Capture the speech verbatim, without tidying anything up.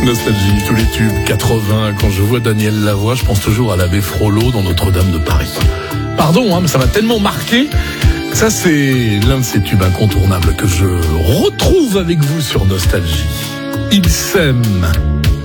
Nostalgie, tous les tubes quatre-vingts. Quand je vois Daniel Lavoie, je pense toujours à l'abbé Frollo dans Notre-Dame de Paris. Pardon, hein, mais ça m'a tellement marqué. Ça, c'est l'un de ces tubes incontournables que je retrouve avec vous sur Nostalgie. Ils s'aiment.